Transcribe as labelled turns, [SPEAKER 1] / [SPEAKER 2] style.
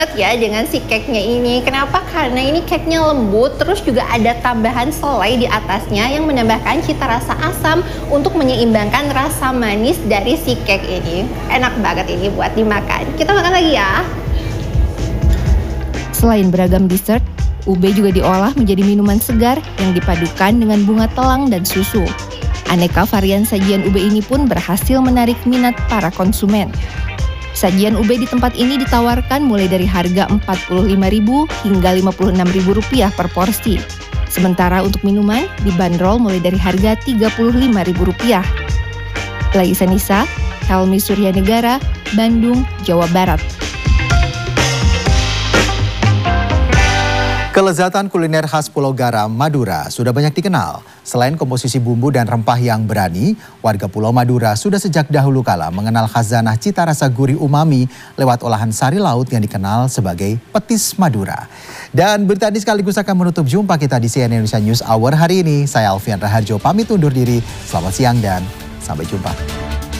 [SPEAKER 1] Ya dengan si cake-nya ini. Kenapa? Karena ini cake-nya lembut, terus juga ada tambahan selai di atasnya yang menambahkan cita rasa asam untuk menyeimbangkan rasa manis dari si cake ini. Enak banget ini buat dimakan. Kita makan lagi ya.
[SPEAKER 2] Selain beragam dessert, ube juga diolah menjadi minuman segar yang dipadukan dengan bunga telang dan susu. Aneka varian sajian ube ini pun berhasil menarik minat para konsumen. Sajian ube di tempat ini ditawarkan mulai dari harga Rp45.000 hingga Rp56.000 per porsi. Sementara untuk minuman dibanderol mulai dari harga Rp35.000. Laisa Nisa, Helmi Suryanegara, Bandung, Jawa Barat.
[SPEAKER 3] Kelezatan kuliner khas Pulau Garam, Madura sudah banyak dikenal. Selain komposisi bumbu dan rempah yang berani, warga Pulau Madura sudah sejak dahulu kala mengenal khazanah cita rasa gurih umami lewat olahan sari laut yang dikenal sebagai petis Madura. Dan berita ini sekaligus akan menutup jumpa kita di CNN Indonesia News Hour hari ini. Saya Alfian Raharjo pamit undur diri. Selamat siang dan sampai jumpa.